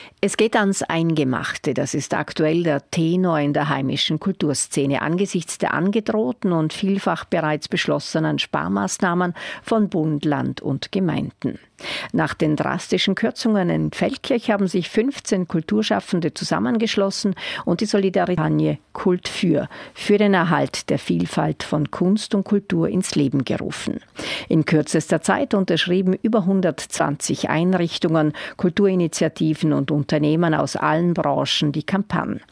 Es geht ans Eingemachte. Das ist aktuell der Tenor in der heimischen Kulturszene angesichts der angedrohten und vielfach bereits beschlossenen Sparmaßnahmen von Bund, Land und Gemeinden. Nach den drastischen Kürzungen in Feldkirch haben sich 15 Kulturschaffende zusammengeschlossen und die Solidarität Kult für den Erhalt der Vielfalt von Kunst und Kultur ins Leben gerufen. In kürzester Zeit unterschrieben über 120 Einrichtungen, Kulturinitiativen und Unternehmen aus allen Branchen die Kampagne.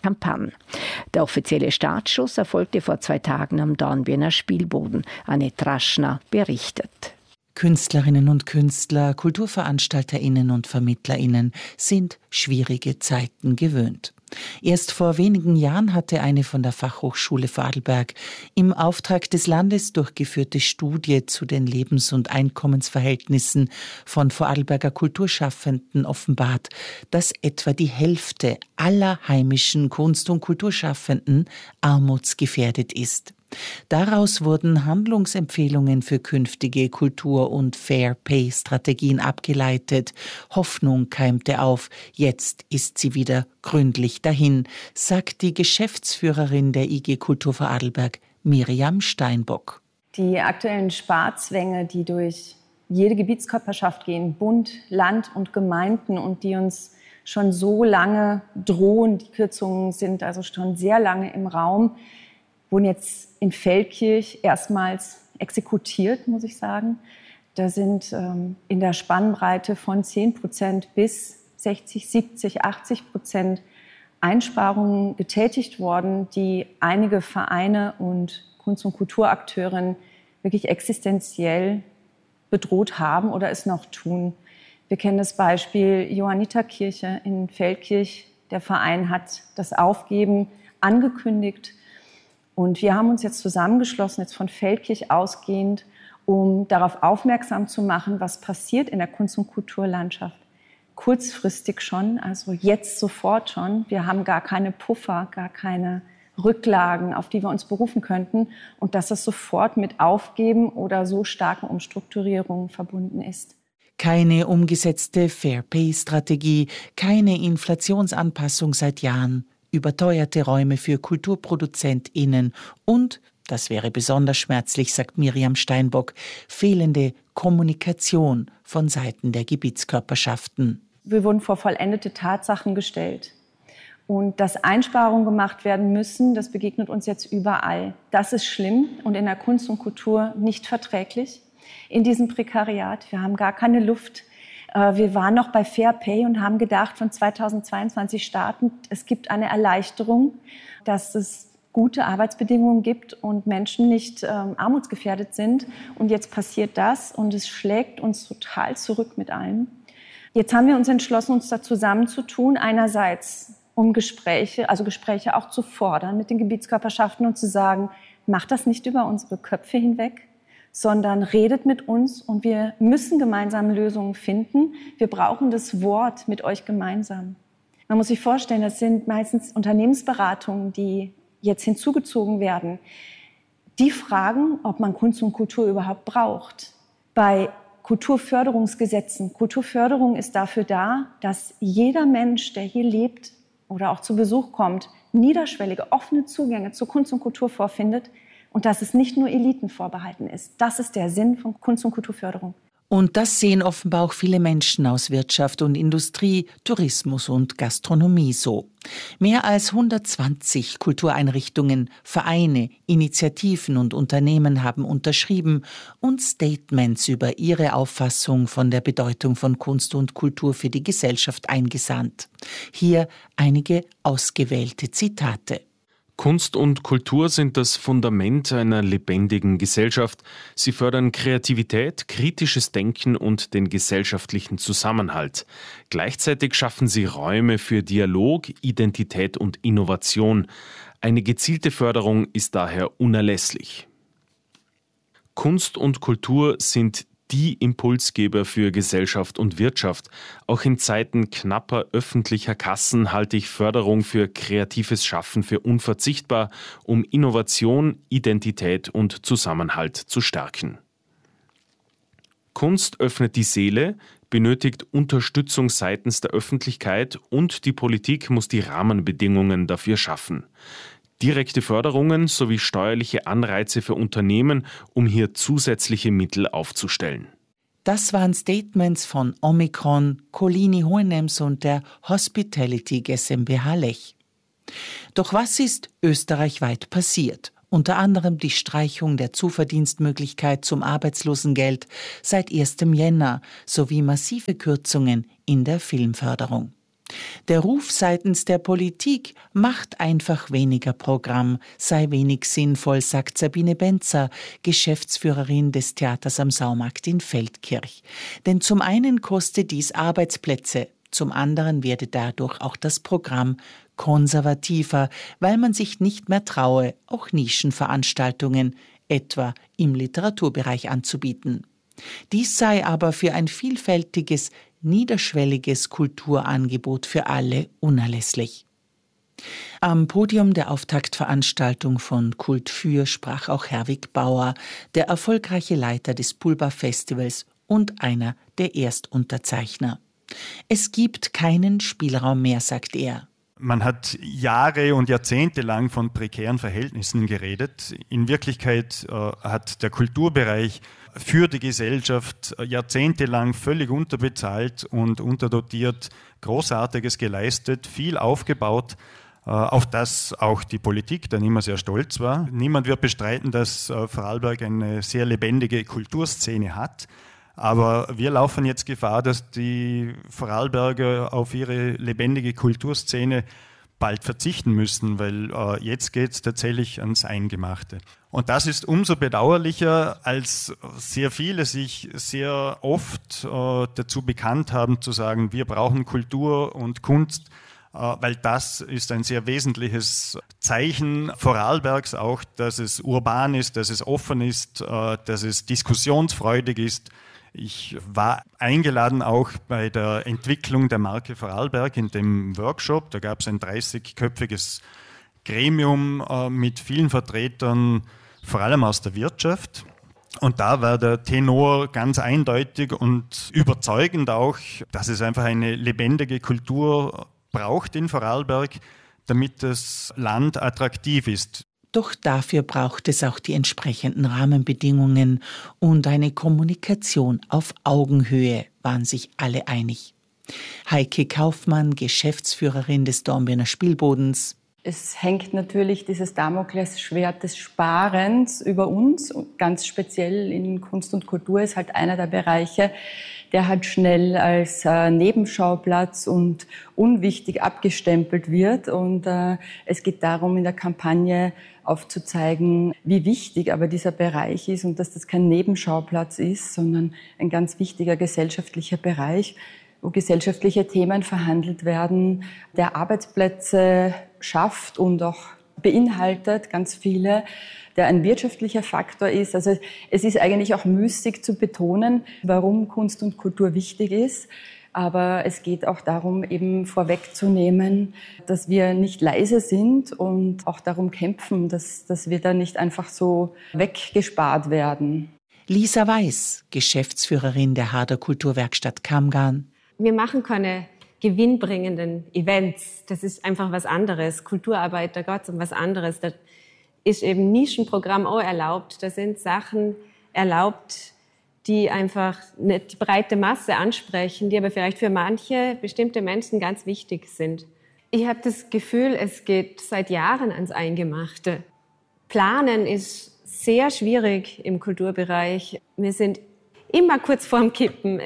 Der offizielle Startschuss erfolgte vor 2 Tagen am Dornbirner Spielboden. Annette Raschner berichtet. Künstlerinnen und Künstler, KulturveranstalterInnen und VermittlerInnen sind schwierige Zeiten gewöhnt. Erst vor wenigen Jahren hatte eine von der Fachhochschule Vorarlberg im Auftrag des Landes durchgeführte Studie zu den Lebens- und Einkommensverhältnissen von Vorarlberger Kulturschaffenden offenbart, dass etwa die Hälfte aller heimischen Kunst- und Kulturschaffenden armutsgefährdet ist. Daraus wurden Handlungsempfehlungen für künftige Kultur- und Fair-Pay-Strategien abgeleitet. Hoffnung keimte auf. Jetzt ist sie wieder gründlich dahin, sagt die Geschäftsführerin der IG Kultur Vorarlberg, Miriam Steinbock. Die aktuellen Sparzwänge, die durch jede Gebietskörperschaft gehen, Bund, Land und Gemeinden und die uns schon so lange drohen, die Kürzungen sind also schon sehr lange im Raum, wurden jetzt in Feldkirch erstmals exekutiert, muss ich sagen. Da sind in der Spannbreite von 10% bis 60, 70, 80% Einsparungen getätigt worden, die einige Vereine und Kunst- und Kulturakteure wirklich existenziell bedroht haben oder es noch tun. Wir kennen das Beispiel Johanniterkirche in Feldkirch. Der Verein hat das Aufgeben angekündigt. Und wir haben uns jetzt zusammengeschlossen, jetzt von Feldkirch ausgehend, um darauf aufmerksam zu machen, was passiert in der Kunst- und Kulturlandschaft. Kurzfristig schon, also jetzt sofort schon. Wir haben gar keine Puffer, gar keine Rücklagen, auf die wir uns berufen könnten. Und dass das sofort mit Aufgeben oder so starken Umstrukturierungen verbunden ist. Keine umgesetzte Fair-Pay-Strategie, keine Inflationsanpassung seit Jahren. Überteuerte Räume für KulturproduzentInnen und, das wäre besonders schmerzlich, sagt Miriam Steinbock, fehlende Kommunikation von Seiten der Gebietskörperschaften. Wir wurden vor vollendete Tatsachen gestellt. Und dass Einsparungen gemacht werden müssen, das begegnet uns jetzt überall. Das ist schlimm und in der Kunst und Kultur nicht verträglich in diesem Prekariat. Wir haben gar keine Luft. Wir waren noch bei Fair Pay und haben gedacht, von 2022 startend, es gibt eine Erleichterung, dass es gute Arbeitsbedingungen gibt und Menschen nicht armutsgefährdet sind. Und jetzt passiert das und es schlägt uns total zurück mit allem. Jetzt haben wir uns entschlossen, uns da zusammenzutun, einerseits um Gespräche auch zu fordern mit den Gebietskörperschaften und zu sagen, macht das nicht über unsere Köpfe hinweg, sondern redet mit uns und wir müssen gemeinsam Lösungen finden. Wir brauchen das Wort mit euch gemeinsam. Man muss sich vorstellen, das sind meistens Unternehmensberatungen, die jetzt hinzugezogen werden. Die fragen, ob man Kunst und Kultur überhaupt braucht. Bei Kulturförderungsgesetzen. Kulturförderung ist dafür da, dass jeder Mensch, der hier lebt oder auch zu Besuch kommt, niederschwellige, offene Zugänge zu Kunst und Kultur vorfindet. Und dass es nicht nur Eliten vorbehalten ist. Das ist der Sinn von Kunst- und Kulturförderung. Und das sehen offenbar auch viele Menschen aus Wirtschaft und Industrie, Tourismus und Gastronomie so. Mehr als 120 Kultureinrichtungen, Vereine, Initiativen und Unternehmen haben unterschrieben und Statements über ihre Auffassung von der Bedeutung von Kunst und Kultur für die Gesellschaft eingesandt. Hier einige ausgewählte Zitate. Kunst und Kultur sind das Fundament einer lebendigen Gesellschaft. Sie fördern Kreativität, kritisches Denken und den gesellschaftlichen Zusammenhalt. Gleichzeitig schaffen sie Räume für Dialog, Identität und Innovation. Eine gezielte Förderung ist daher unerlässlich. Kunst und Kultur sind die Impulsgeber für Gesellschaft und Wirtschaft. Auch in Zeiten knapper öffentlicher Kassen halte ich Förderung für kreatives Schaffen für unverzichtbar, um Innovation, Identität und Zusammenhalt zu stärken. Kunst öffnet die Seele, benötigt Unterstützung seitens der Öffentlichkeit und die Politik muss die Rahmenbedingungen dafür schaffen. Direkte Förderungen sowie steuerliche Anreize für Unternehmen, um hier zusätzliche Mittel aufzustellen. Das waren Statements von Omikron, Collini Hohenems und der Hospitality GmbH Lech. Doch was ist österreichweit passiert? Unter anderem die Streichung der Zuverdienstmöglichkeit zum Arbeitslosengeld seit 1. Jänner sowie massive Kürzungen in der Filmförderung. Der Ruf seitens der Politik, macht einfach weniger Programm, sei wenig sinnvoll, sagt Sabine Benzer, Geschäftsführerin des Theaters am Saumarkt in Feldkirch. Denn zum einen kostet dies Arbeitsplätze, zum anderen werde dadurch auch das Programm konservativer, weil man sich nicht mehr traue, auch Nischenveranstaltungen, etwa im Literaturbereich, anzubieten. Dies sei aber für ein vielfältiges, niederschwelliges Kulturangebot für alle unerlässlich. Am Podium der Auftaktveranstaltung von Kult für sprach auch Herwig Bauer, der erfolgreiche Leiter des Pulbach Festivals und einer der Erstunterzeichner. Es gibt keinen Spielraum mehr, sagt er. Man hat Jahre und Jahrzehnte lang von prekären Verhältnissen geredet. In Wirklichkeit hat der Kulturbereich für die Gesellschaft jahrzehntelang völlig unterbezahlt und unterdotiert Großartiges geleistet, viel aufgebaut, auf das auch die Politik dann immer sehr stolz war. Niemand wird bestreiten, dass Vorarlberg eine sehr lebendige Kulturszene hat. Aber wir laufen jetzt Gefahr, dass die Vorarlberger auf ihre lebendige Kulturszene bald verzichten müssen, weil jetzt geht es tatsächlich ans Eingemachte. Und das ist umso bedauerlicher, als sehr viele sich sehr oft dazu bekannt haben, zu sagen, wir brauchen Kultur und Kunst, weil das ist ein sehr wesentliches Zeichen Vorarlbergs auch, dass es urban ist, dass es offen ist, dass es diskussionsfreudig ist. Ich war eingeladen auch bei der Entwicklung der Marke Vorarlberg in dem Workshop. Da gab es ein 30-köpfiges Gremium mit vielen Vertretern, vor allem aus der Wirtschaft. Und da war der Tenor ganz eindeutig und überzeugend auch, dass es einfach eine lebendige Kultur braucht in Vorarlberg, damit das Land attraktiv ist. Doch dafür braucht es auch die entsprechenden Rahmenbedingungen und eine Kommunikation auf Augenhöhe, waren sich alle einig. Heike Kaufmann, Geschäftsführerin des Dornbirner Spielbodens. Es hängt natürlich dieses Damoklesschwert des Sparens über uns. Und ganz speziell in Kunst und Kultur ist halt einer der Bereiche, der halt schnell als Nebenschauplatz und unwichtig abgestempelt wird. Und es geht darum, in der Kampagne aufzuzeigen, wie wichtig aber dieser Bereich ist und dass das kein Nebenschauplatz ist, sondern ein ganz wichtiger gesellschaftlicher Bereich, wo gesellschaftliche Themen verhandelt werden, der Arbeitsplätze schafft und auch beinhaltet, ganz viele, der ein wirtschaftlicher Faktor ist. Also es ist eigentlich auch müßig zu betonen, warum Kunst und Kultur wichtig ist. Aber es geht auch darum, eben vorwegzunehmen, dass wir nicht leise sind und auch darum kämpfen, dass wir da nicht einfach so weggespart werden. Lisa Weiß, Geschäftsführerin der Harder Kulturwerkstatt Kamgarn. Wir machen keine gewinnbringenden Events. Das ist einfach was anderes. Kulturarbeit, da geht es um was anderes. Da ist eben Nischenprogramm auch erlaubt. Da sind Sachen erlaubt, die einfach nicht die breite Masse ansprechen, die aber vielleicht für manche bestimmte Menschen ganz wichtig sind. Ich habe das Gefühl, es geht seit Jahren ans Eingemachte. Planen ist sehr schwierig im Kulturbereich. Wir sind immer kurz vorm Kippen.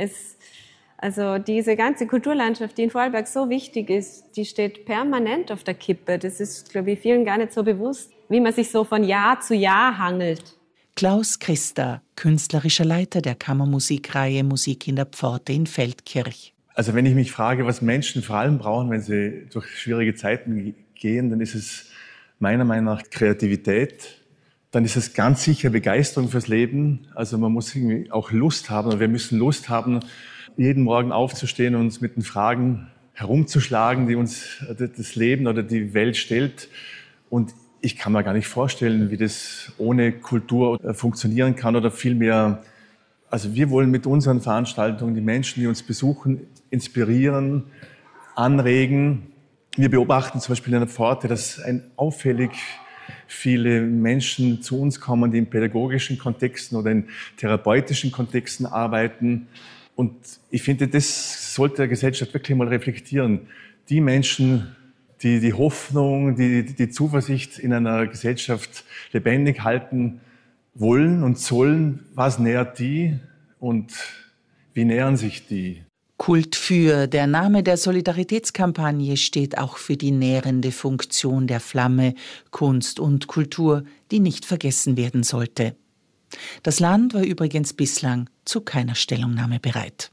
Also diese ganze Kulturlandschaft, die in Vorarlberg so wichtig ist, die steht permanent auf der Kippe. Das ist, glaube ich, vielen gar nicht so bewusst, wie man sich so von Jahr zu Jahr hangelt. Klaus Christa, künstlerischer Leiter der Kammermusikreihe Musik in der Pforte in Feldkirch. Also wenn ich mich frage, was Menschen vor allem brauchen, wenn sie durch schwierige Zeiten gehen, dann ist es meiner Meinung nach Kreativität. Dann ist es ganz sicher Begeisterung fürs Leben. Also man muss irgendwie auch Lust haben, oder wir müssen Lust haben, jeden Morgen aufzustehen und uns mit den Fragen herumzuschlagen, die uns das Leben oder die Welt stellt. Und ich kann mir gar nicht vorstellen, wie das ohne Kultur funktionieren kann oder vielmehr Also wir wollen mit unseren Veranstaltungen die Menschen, die uns besuchen, inspirieren, anregen. Wir beobachten zum Beispiel in der Pforte, dass auffällig viele Menschen zu uns kommen, die in pädagogischen Kontexten oder in therapeutischen Kontexten arbeiten. Und ich finde, das sollte der Gesellschaft wirklich mal reflektieren. Die Menschen, die die Hoffnung, die Zuversicht in einer Gesellschaft lebendig halten wollen und sollen, was nährt die und wie nähern sich die? Kult für, der Name der Solidaritätskampagne, steht auch für die nährende Funktion der Flamme, Kunst und Kultur, die nicht vergessen werden sollte. Das Land war übrigens bislang zu keiner Stellungnahme bereit.